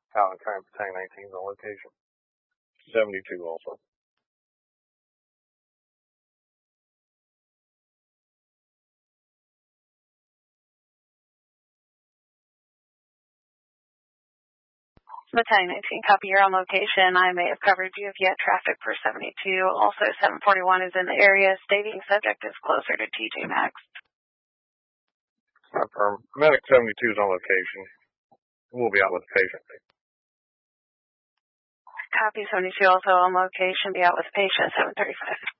Allen County Battalion 19 is on location. 72 also. Battalion 19, copy, you're on location. I may have covered you if you had traffic for 72. Also, 741 is in the area, stating subject is closer to TJ Maxx. Confirm. Medic 72 is on location. We'll be out with the patient. Copy, 72 also on location. Be out with patient, 735.